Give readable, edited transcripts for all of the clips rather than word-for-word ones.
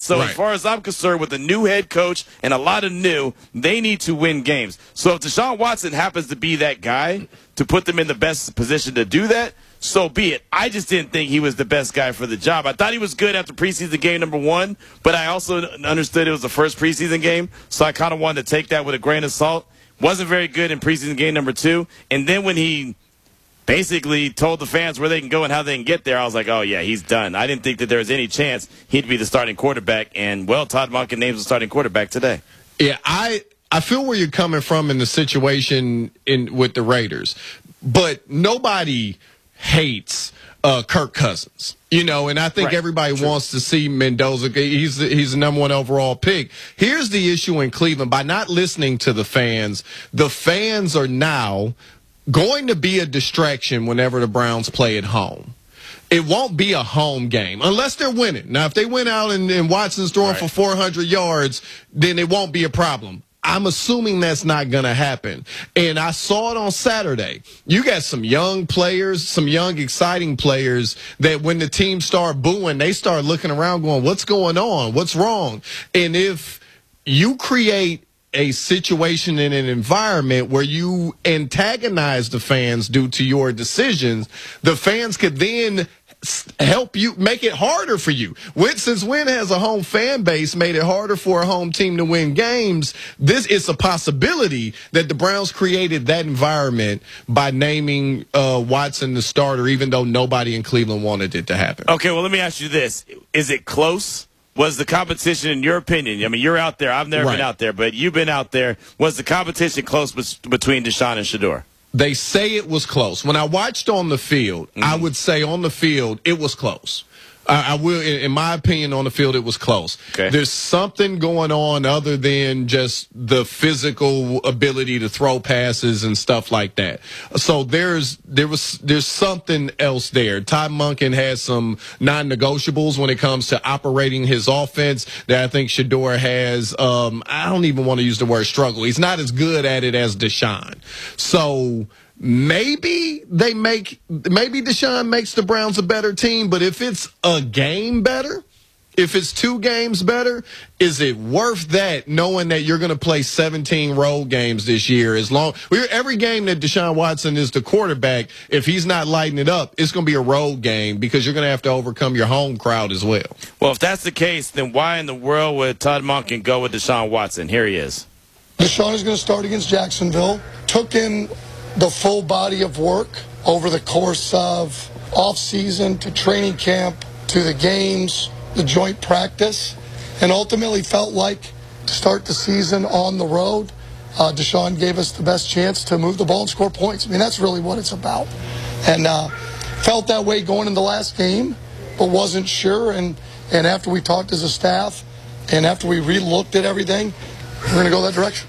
So as far as I'm concerned, with a new head coach and a lot of new, they need to win games. So if Deshaun Watson happens to be that guy to put them in the best position to do that, so be it. I just didn't think he was the best guy for the job. I thought he was good after preseason game number 1, but I also understood it was the first preseason game, so I kind of wanted to take that with a grain of salt. Wasn't very good in preseason game number 2, and then when he basically told the fans where they can go and how they can get there, I was like, oh, yeah, he's done. I didn't think that there was any chance he'd be the starting quarterback, and, well, Todd Monken names the starting quarterback today. Yeah, I feel where you're coming from in the situation with the Raiders, but nobody hates Kirk Cousins, and I think everybody wants to see Mendoza. He's the number 1 overall pick. Here's the issue in Cleveland. By not listening to the fans are now going to be a distraction whenever the Browns play at home. It won't be a home game unless they're winning. Now, if they went out and Watson's throwing for 400 yards, then it won't be a problem. I'm assuming that's not going to happen. And I saw it on Saturday. You got some young players, some young, exciting players that when the team start booing, they start looking around going, what's going on? What's wrong? And if you create a situation in an environment where you antagonize the fans due to your decisions, the fans could then help you make it harder for you. Since Wynn has a home fan base, made it harder for a home team to win games, this is a possibility that the Browns created that environment by naming Watson the starter, even though nobody in Cleveland wanted it to happen. Okay, well, let me ask you this. Is it close? Was the competition, in your opinion, I mean, you're out there. I've never been out there, but you've been out there. Was the competition close between Deshaun and Shedeur? They say it was close. When I watched on the field, I would say on the field, it was close. I will, in my opinion, on the field, it was close. Okay. There's something going on other than just the physical ability to throw passes and stuff like that. So there's something else there. Todd Monken has some non-negotiables when it comes to operating his offense that I think Shedeur has. I don't even want to use the word struggle. He's not as good at it as Deshaun. So maybe Deshaun makes the Browns a better team, but if it's a game better, if it's 2 games better, is it worth that, knowing that you're going to play 17 road games this year? Every game that Deshaun Watson is the quarterback, if he's not lighting it up, it's going to be a road game because you're going to have to overcome your home crowd as well. Well, if that's the case, then why in the world would Todd Monken go with Deshaun Watson? Here he is. Deshaun is going to start against Jacksonville. Took in the full body of work over the course of off-season to training camp to the games, the joint practice, and ultimately felt like to start the season on the road, Deshaun gave us the best chance to move the ball and score points. I mean, that's really what it's about. And felt that way going in the last game, but wasn't sure. And after we talked as a staff and after we re-looked at everything, we're going to go that direction.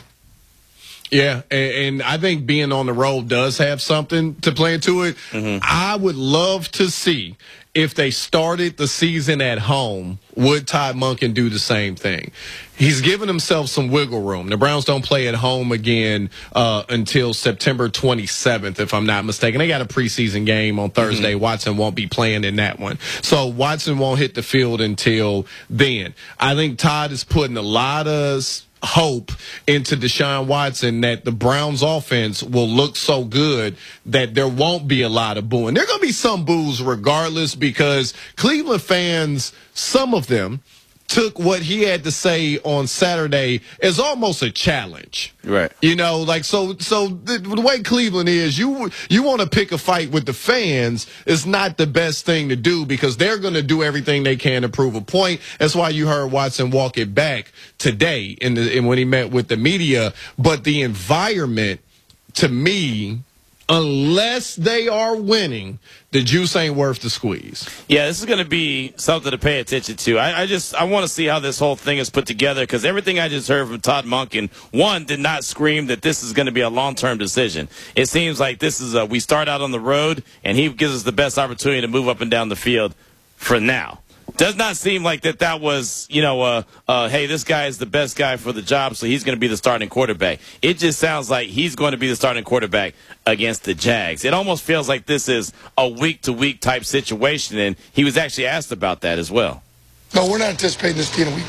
Yeah, and I think being on the road does have something to play into it. I would love to see if they started the season at home, would Todd Monken do the same thing? He's given himself some wiggle room. The Browns don't play at home again until September 27th, if I'm not mistaken. They got a preseason game on Thursday. Watson won't be playing in that one. So Watson won't hit the field until then. I think Todd is putting a lot of hope into Deshaun Watson that the Browns offense will look so good that there won't be a lot of booing. There are going to be some boos regardless, because Cleveland fans, some of them, took what he had to say on Saturday as almost a challenge. Right. So the way Cleveland is, you want to pick a fight with the fans is not the best thing to do, because they're going to do everything they can to prove a point. That's why you heard Watson walk it back today when he met with the media. But the environment, to me, unless they are winning, the juice ain't worth the squeeze. Yeah, this is going to be something to pay attention to. I want to see how this whole thing is put together, because everything I just heard from Todd Monken, one, did not scream that this is going to be a long-term decision. It seems like this is we start out on the road, and he gives us the best opportunity to move up and down the field for now. Does not seem like that was, hey, this guy is the best guy for the job, so he's going to be the starting quarterback. It just sounds like he's going to be the starting quarterback against the Jags. It almost feels like this is a week-to-week type situation, and he was actually asked about that as well. No, we're not anticipating this being a week.